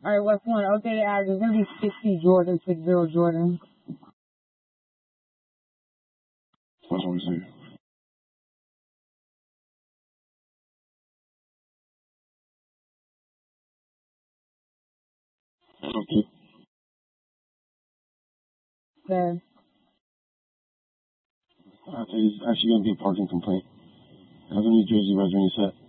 Alright, what's one? Okay, the address is gonna be 60 Jordan, 60 Jordan. What's what we see? Okay. Okay. I think it's actually gonna be a parking complaint. As a New Jersey resident, you said.